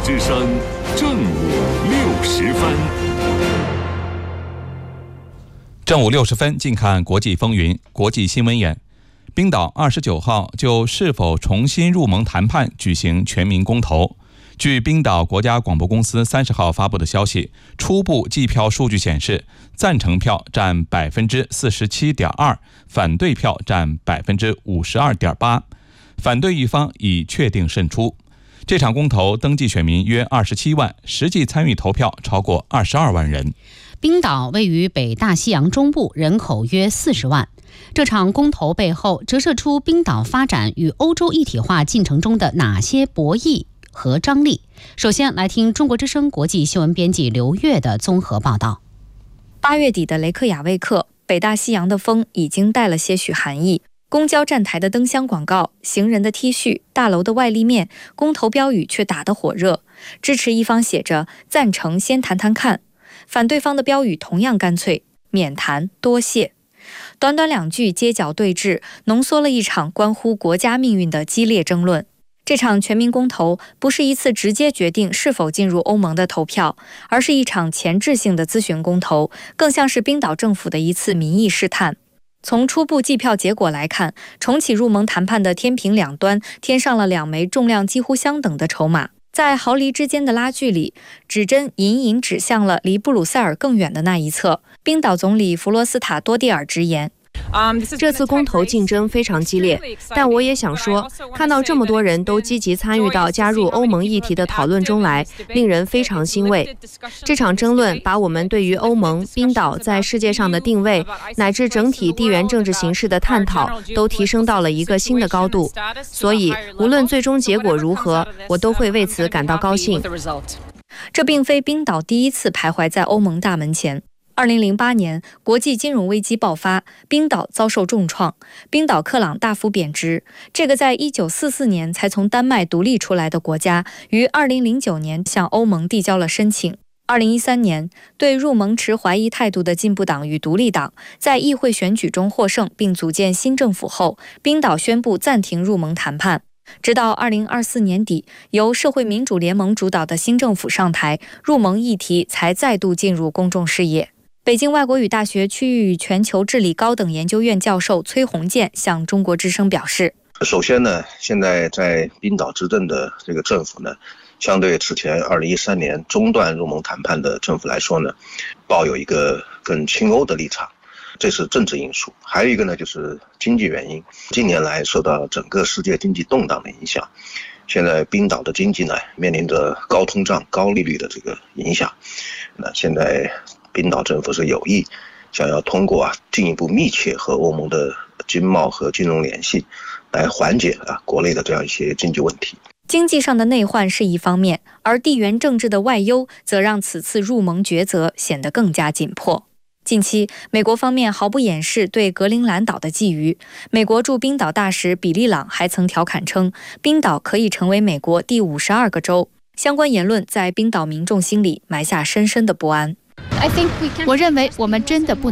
之声正午60分。 正午60分，近看国际风云。国际新闻眼：冰岛29号就是否重新入盟谈判举行全民公投。据冰岛国家广播公司30号发布的消息，初步计票数据显示，赞成票占47.2%，反对票占52.8%，反对一方已确定胜出。这场公投登记选民约27万，实际参与投票超过22万人。 冰岛位于北大西洋中部，人口约40万。这场公投背后折射出冰岛发展与欧洲一体化进程中的哪些博弈和张力？首先来听中国之声国际新闻编辑刘月的综合报道。 8月底的雷克雅未克，北大西洋的风已经带了些许寒意。公交站台的灯箱广告、行人的 T 恤、大楼的外立面，公投标语却打得火热。支持一方写着“赞成先谈谈看”，反对方的标语同样干脆，“免谈，多谢”。短短2句街角对峙，浓缩了一场关乎国家命运的激烈争论。这场全民公投不是一次直接决定是否进入欧盟的投票，而是一场前置性的咨询公投，更像是冰岛政府的一次民意试探。从初步计票结果来看，重启入盟谈判的天平两端添上了2枚重量几乎相等的筹码，在毫厘之间的拉锯里，指针隐隐指向了离布鲁塞尔更远的那一侧。冰岛总理弗罗斯塔多蒂尔直言， 这次公投竞争非常激烈，但我也想说，看到这么多人都积极参与到加入欧盟议题的讨论中来，令人非常欣慰。这场争论把我们对于欧盟、冰岛在世界上的定位，乃至整体地缘政治形势的探讨，都提升到了一个新的高度。所以，无论最终结果如何，我都会为此感到高兴。 这并非冰岛第一次徘徊在欧盟大门前。2008年，国际金融危机爆发，冰岛遭受重创，冰岛克朗大幅贬值。这个在1944年才从丹麦独立出来的国家，于2009年向欧盟递交了申请。2013年，对入盟持怀疑态度的进步党与独立党在议会选举中获胜，并组建新政府后，冰岛宣布暂停入盟谈判。直到2024年底，由社会民主联盟主导的新政府上台，入盟议题才再度进入公众视野。北京外国语大学区域与全球治理高等研究院教授崔洪建向中国之声表示， 首先呢，现在在冰岛执政的这个政府呢，相对此前2013年中断入盟谈判的政府来说呢，抱有一个更亲欧的立场，这是政治因素。还有一个呢，就是经济原因。近年来受到整个世界经济动荡的影响，现在冰岛的经济呢面临着高通胀、高利率的这个影响。那现在冰岛政府是有意想要通过进一步密切和欧盟的经贸和金融联系，来缓解国内的这样一些经济问题。 经济上的内患是一方面，而地缘政治的外忧则让此次入盟抉择显得更加紧迫。近期，美国方面毫不掩饰对格陵兰岛的觊觎。美国驻冰岛大使比利朗还曾调侃称，冰岛可以成为美国第52个州。相关言论在冰岛民众心里埋下深深的不安。 我认为我们真的不